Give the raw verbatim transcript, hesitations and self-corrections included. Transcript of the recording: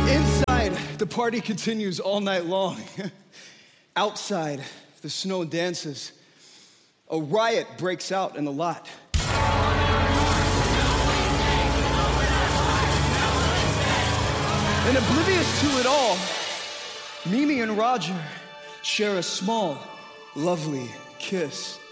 Inside, the party continues all night long. Outside, the snow dances. A riot breaks out in the lot. And oblivious to it all, Mimi and Roger share a small, lovely kiss.